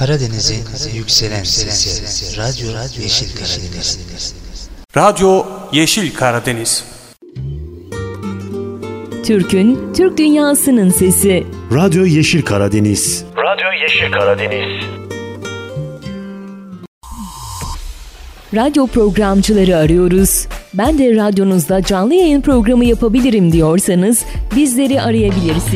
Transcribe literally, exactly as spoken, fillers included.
Karadeniz'in yükselen sesi. Radyo Yeşil Karadeniz. Radyo Yeşil Karadeniz. Türk'ün, Türk dünyasının sesi. Radyo Yeşil Karadeniz. Radyo Yeşil Karadeniz. Radyo programcıları arıyoruz. Ben de radyonuzda canlı yayın programı yapabilirim diyorsanız bizleri arayabilirsiniz.